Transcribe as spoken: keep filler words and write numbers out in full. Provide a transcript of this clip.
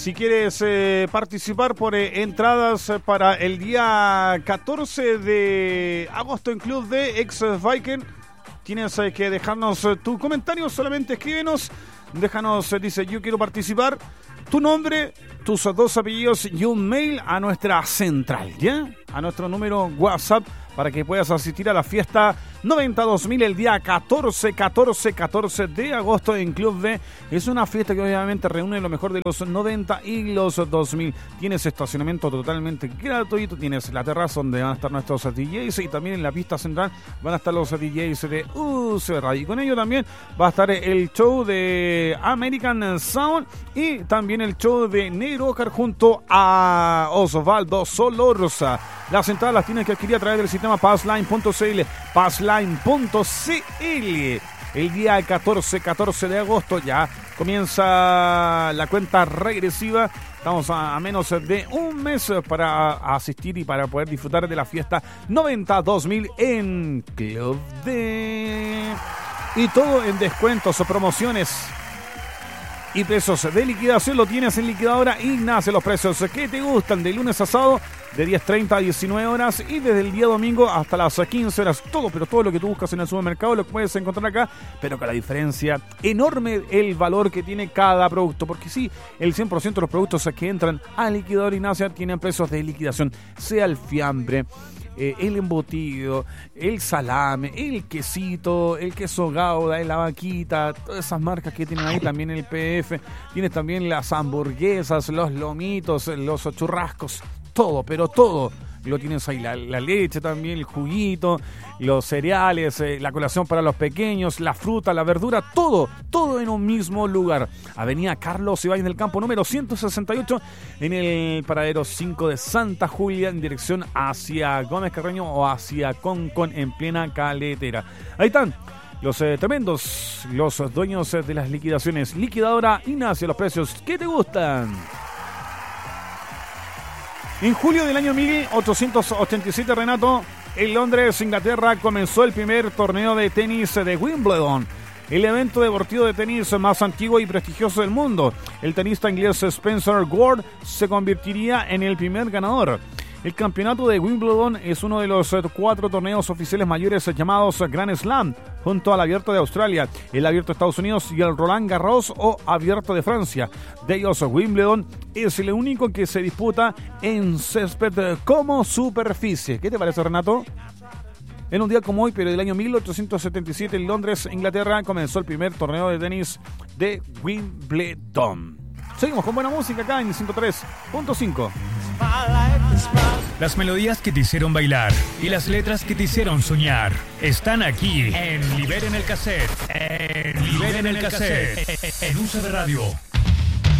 Si quieres eh, participar por eh, entradas para el día catorce de agosto en Club de Ex Viking, tienes eh, que dejarnos eh, tu comentario. Solamente escríbenos, déjanos, eh, dice yo quiero participar, tu nombre, tus dos apellidos y un mail a nuestra central, ¿ya? A nuestro número WhatsApp para que puedas asistir a la fiesta noventa dos mil el día catorce, catorce, catorce de agosto en Club D. Es una fiesta que obviamente reúne lo mejor de los noventa y los dos mil. Tienes estacionamiento totalmente gratuito, tienes la terraza donde van a estar nuestros D Js y también en la pista central van a estar los D Js de U C Radio. Y con ello también va a estar el show de American Sound y también el show de Negro Oscar junto a Osvaldo Solorza. Las entradas las tienes que adquirir a través del sistema passline punto c l, passline punto c l. El día catorce, catorce de agosto ya comienza la cuenta regresiva. Estamos a, a menos de un mes para asistir y para poder disfrutar de la fiesta noventa dos mil en Club D. Y todo en descuentos o promociones y precios de liquidación lo tienes en Liquidadora Ignacio. Los precios que te gustan de lunes a sábado de diez treinta a diecinueve horas y desde el día domingo hasta las quince horas. Todo, pero todo lo que tú buscas en el supermercado lo puedes encontrar acá, pero con la diferencia enorme el valor que tiene cada producto. Porque sí, el cien por ciento de los productos que entran a Liquidadora Ignacio tienen precios de liquidación. Sea el fiambre, Eh, el embutido, el salame, el quesito, el queso Gouda, la vaquita, todas esas marcas que tienen ahí, también el P F, tienes también las hamburguesas, los lomitos, los churrascos, todo, pero todo lo tienes ahí, la, la leche también, el juguito, los cereales, eh, la colación para los pequeños, la fruta, la verdura, todo, todo en un mismo lugar. Avenida Carlos Ibáñez del Campo, número ciento sesenta y ocho, en el paradero cinco de Santa Julia, en dirección hacia Gómez Carreño o hacia Concon, en plena Caletera. Ahí están los eh, tremendos, los dueños eh, de las liquidaciones. Liquidadora Ignacio, los precios que te gustan. En julio del año mil ochocientos ochenta y siete, Renato, en Londres, Inglaterra, comenzó el primer torneo de tenis de Wimbledon, el evento deportivo de tenis más antiguo y prestigioso del mundo. El tenista inglés Spencer Ward se convertiría en el primer ganador. El campeonato de Wimbledon es uno de los cuatro torneos oficiales mayores llamados Grand Slam, junto al Abierto de Australia, el Abierto de Estados Unidos y el Roland Garros o Abierto de Francia. De ellos, Wimbledon es el único que se disputa en césped como superficie. ¿Qué te parece, Renato? En un día como hoy, pero del año mil ochocientos setenta y siete, en Londres, Inglaterra, comenzó el primer torneo de tenis de Wimbledon. Seguimos con buena música acá en ciento tres punto cinco. Las melodías que te hicieron bailar y las letras que te hicieron soñar están aquí en Liberen el Cassette. En Liberen el Cassette. En U C B Radio.